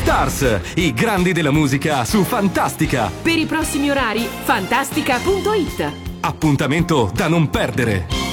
Stars, i grandi della musica su Fantastica. Per i prossimi orari, fantastica.it. Appuntamento da non perdere.